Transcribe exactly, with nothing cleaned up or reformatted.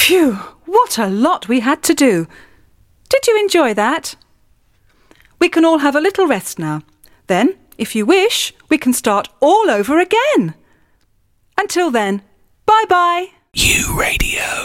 Phew, what a lot we had to do. Did you enjoy that? We can all have a little rest now. Then, if you wish, we can start all over again. Until then, bye-bye. U Radio.